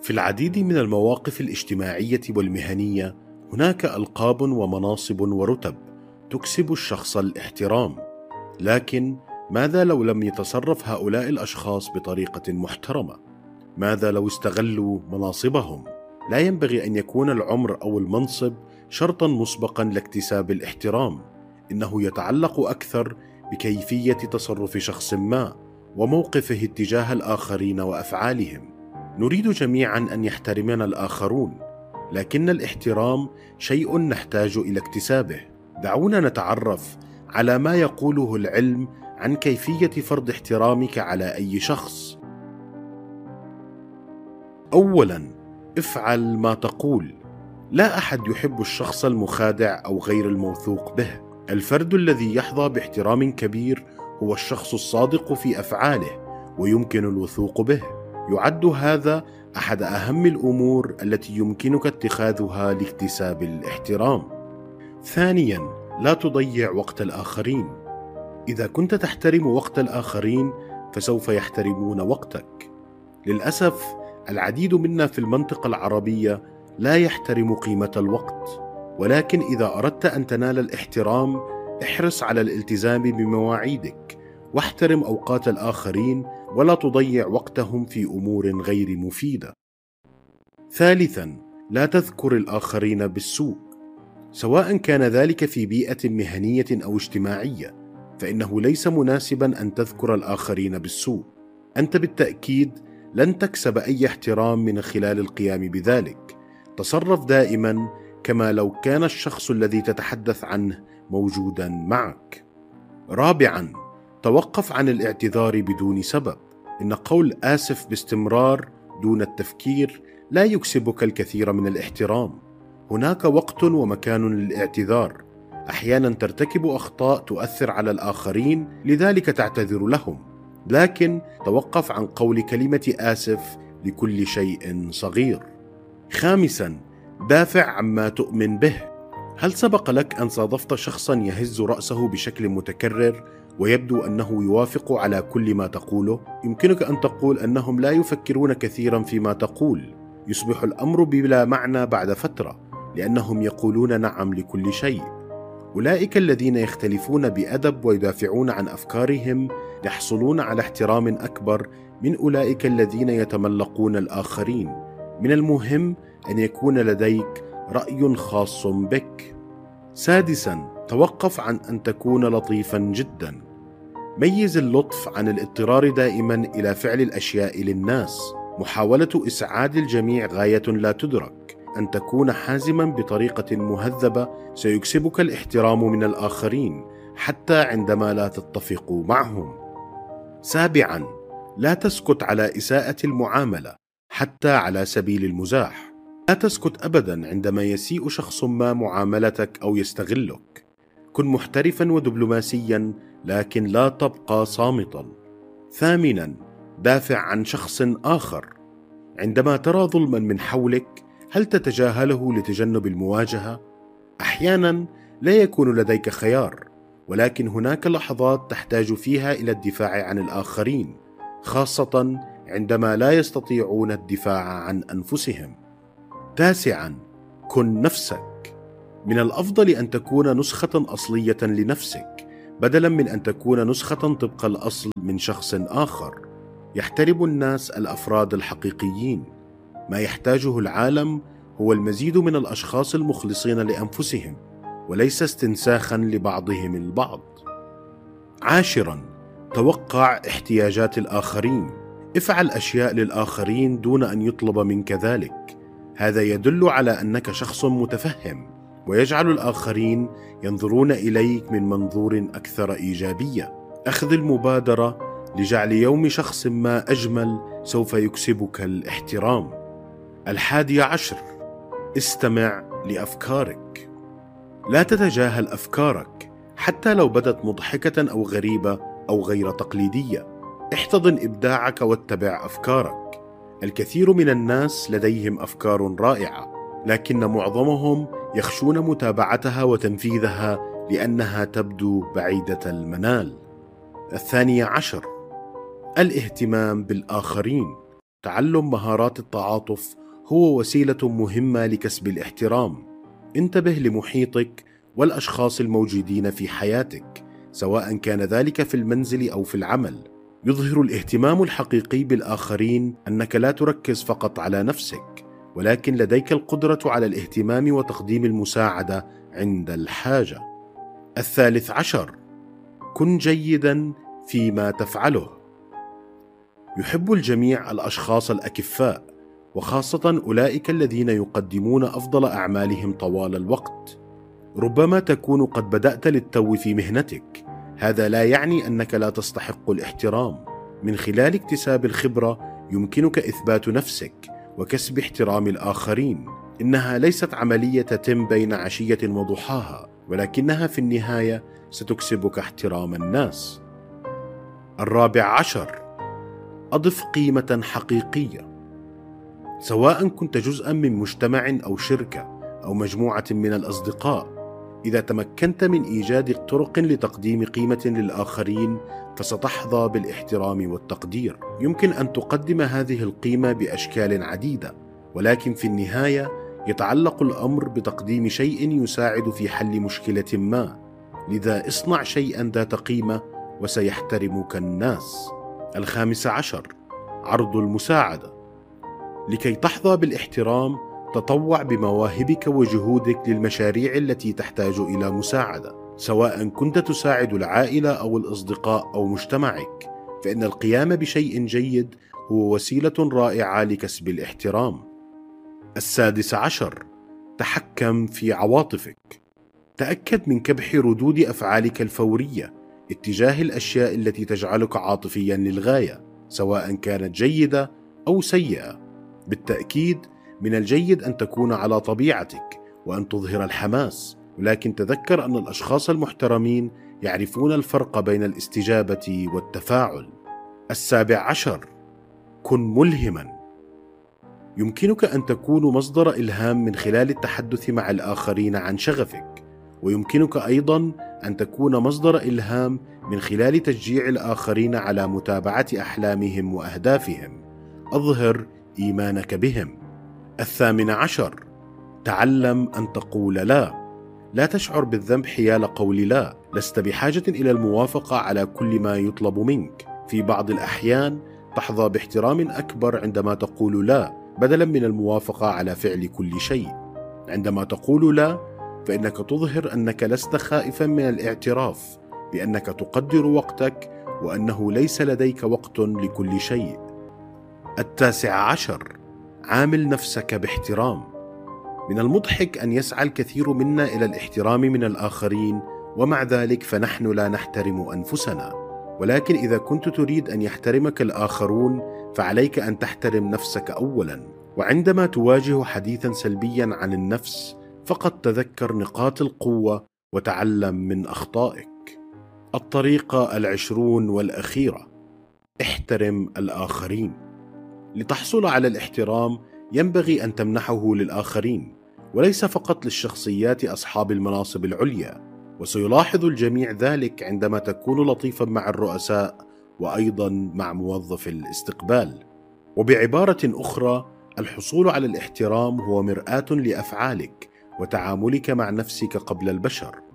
في العديد من المواقف الاجتماعية والمهنية هناك ألقاب ومناصب ورتب تكسب الشخص الاحترام، لكن ماذا لو لم يتصرف هؤلاء الأشخاص بطريقة محترمة؟ ماذا لو استغلوا مناصبهم؟ لا ينبغي أن يكون العمر أو المنصب شرطا مسبقا لاكتساب الاحترام، إنه يتعلق أكثر بكيفية تصرف شخص ما وموقفه اتجاه الآخرين وأفعالهم. نريد جميعا أن يحترمنا الآخرون، لكن الاحترام شيء نحتاج إلى اكتسابه. دعونا نتعرف على ما يقوله العلم عن كيفية فرض احترامك على أي شخص. أولاً، افعل ما تقول. لا أحد يحب الشخص المخادع أو غير الموثوق به. الفرد الذي يحظى باحترام كبير هو الشخص الصادق في أفعاله ويمكن الوثوق به. يعد هذا أحد أهم الأمور التي يمكنك اتخاذها لاكتساب الاحترام. ثانياً، لا تضيع وقت الآخرين. إذا كنت تحترم وقت الآخرين فسوف يحترمون وقتك. للأسف العديد منا في المنطقة العربية لا يحترم قيمة الوقت، ولكن إذا أردت أن تنال الاحترام احرص على الالتزام بمواعيدك، واحترم أوقات الآخرين ولا تضيع وقتهم في أمور غير مفيدة. ثالثاً، لا تذكر الآخرين بالسوء. سواء كان ذلك في بيئة مهنية أو اجتماعية، فإنه ليس مناسباً أن تذكر الآخرين بالسوء. أنت بالتأكيد لن تكسب أي احترام من خلال القيام بذلك. تصرف دائماً كما لو كان الشخص الذي تتحدث عنه موجوداً معك. رابعاً، توقف عن الاعتذار بدون سبب. إن قول آسف باستمرار دون التفكير لا يكسبك الكثير من الاحترام. هناك وقت ومكان للاعتذار. أحيانا ترتكب أخطاء تؤثر على الآخرين، لذلك تعتذر لهم، لكن توقف عن قول كلمة آسف لكل شيء صغير. خامسا، دافع عما تؤمن به. هل سبق لك أن صادفت شخصا يهز رأسه بشكل متكرر ويبدو أنه يوافق على كل ما تقوله؟ يمكنك أن تقول أنهم لا يفكرون كثيرا فيما تقول. يصبح الأمر بلا معنى بعد فترة، لأنهم يقولون نعم لكل شيء. أولئك الذين يختلفون بأدب ويدافعون عن أفكارهم يحصلون على احترام أكبر من أولئك الذين يتملقون الآخرين. من المهم أن يكون لديك رأي خاص بك. سادساً، توقف عن أن تكون لطيفاً جداً. ميز اللطف عن الاضطرار دائماً إلى فعل الأشياء للناس. محاولة إسعاد الجميع غاية لا تدرك. أن تكون حازماً بطريقة مهذبة سيكسبك الاحترام من الآخرين حتى عندما لا تتفق معهم. سابعاً، لا تسكت على إساءة المعاملة حتى على سبيل المزاح. لا تسكت أبداً عندما يسيء شخص ما معاملتك أو يستغلك. كن محترفاً ودبلوماسياً، لكن لا تبقى صامتاً. ثامناً، دافع عن شخص آخر. عندما ترى ظلماً من حولك، هل تتجاهله لتجنب المواجهة؟ أحياناً لا يكون لديك خيار، ولكن هناك لحظات تحتاج فيها إلى الدفاع عن الآخرين، خاصة عندما لا يستطيعون الدفاع عن أنفسهم. تاسعاً، كن نفسك. من الأفضل أن تكون نسخة أصلية لنفسك، بدلاً من أن تكون نسخة طبق الأصل من شخص آخر. يحترم الناس الأفراد الحقيقيين. ما يحتاجه العالم هو المزيد من الأشخاص المخلصين لأنفسهم، وليس استنساخاً لبعضهم البعض. عاشراً، توقع احتياجات الآخرين. افعل أشياء للآخرين دون أن يطلب منك ذلك. هذا يدل على أنك شخص متفهم، ويجعل الآخرين ينظرون إليك من منظور أكثر إيجابية. أخذ المبادرة لجعل يوم شخص ما أجمل سوف يكسبك الاحترام. 11، استمع لأفكارك. لا تتجاهل أفكارك حتى لو بدت مضحكة أو غريبة أو غير تقليدية. احتضن إبداعك واتبع أفكارك. الكثير من الناس لديهم أفكار رائعة، لكن معظمهم يخشون متابعتها وتنفيذها لأنها تبدو بعيدة المنال. 12، الاهتمام بالآخرين. تعلم مهارات التعاطف هو وسيلة مهمة لكسب الاحترام. انتبه لمحيطك والأشخاص الموجودين في حياتك، سواء كان ذلك في المنزل أو في العمل. يظهر الاهتمام الحقيقي بالآخرين أنك لا تركز فقط على نفسك، ولكن لديك القدرة على الاهتمام وتقديم المساعدة عند الحاجة. 13. كن جيداً فيما تفعله. يحب الجميع الأشخاص الأكفاء، وخاصة أولئك الذين يقدمون أفضل أعمالهم طوال الوقت. ربما تكون قد بدأت للتو في مهنتك، هذا لا يعني أنك لا تستحق الاحترام. من خلال اكتساب الخبرة يمكنك إثبات نفسك وكسب احترام الآخرين. إنها ليست عملية تتم بين عشية وضحاها، ولكنها في النهاية ستكسبك احترام الناس. 14. أضف قيمة حقيقية. سواء كنت جزءا من مجتمع أو شركة أو مجموعة من الأصدقاء، إذا تمكنت من إيجاد طرق لتقديم قيمة للآخرين فستحظى بالاحترام والتقدير. يمكن أن تقدم هذه القيمة بأشكال عديدة، ولكن في النهاية يتعلق الأمر بتقديم شيء يساعد في حل مشكلة ما. لذا اصنع شيئا ذات قيمة وسيحترمك الناس. 15. عرض المساعدة. لكي تحظى بالاحترام تطوع بمواهبك وجهودك للمشاريع التي تحتاج إلى مساعدة، سواء كنت تساعد العائلة أو الأصدقاء أو مجتمعك، فإن القيام بشيء جيد هو وسيلة رائعة لكسب الاحترام. 16. تحكم في عواطفك. تأكد من كبح ردود أفعالك الفورية اتجاه الأشياء التي تجعلك عاطفيا للغاية، سواء كانت جيدة أو سيئة. بالتأكيد من الجيد أن تكون على طبيعتك وأن تظهر الحماس، ولكن تذكر أن الأشخاص المحترمين يعرفون الفرق بين الاستجابة والتفاعل. 17. كن ملهما. يمكنك أن تكون مصدر إلهام من خلال التحدث مع الآخرين عن شغفك، ويمكنك أيضا أن تكون مصدر إلهام من خلال تشجيع الآخرين على متابعة أحلامهم وأهدافهم. أظهر إيمانك بهم. 18. تعلم أن تقول لا. لا تشعر بالذنب حيال قول لا. لست بحاجة إلى الموافقة على كل ما يطلب منك. في بعض الأحيان تحظى باحترام أكبر عندما تقول لا بدلا من الموافقة على فعل كل شيء. عندما تقول لا فإنك تظهر أنك لست خائفا من الاعتراف بأنك تقدر وقتك وأنه ليس لديك وقت لكل شيء. 19. عامل نفسك باحترام. من المضحك أن يسعى الكثير منا إلى الاحترام من الآخرين، ومع ذلك فنحن لا نحترم أنفسنا. ولكن إذا كنت تريد أن يحترمك الآخرون فعليك أن تحترم نفسك أولا. وعندما تواجه حديثا سلبيا عن النفس فقط تذكر نقاط القوة وتعلم من أخطائك. الطريقة 20 والأخيرة: احترم الآخرين. لتحصل على الاحترام ينبغي أن تمنحه للآخرين، وليس فقط للشخصيات أصحاب المناصب العليا. وسيلاحظ الجميع ذلك عندما تكون لطيفا مع الرؤساء وأيضا مع موظف الاستقبال. وبعبارة أخرى، الحصول على الاحترام هو مرآة لأفعالك وتعاملك مع نفسك قبل البشر.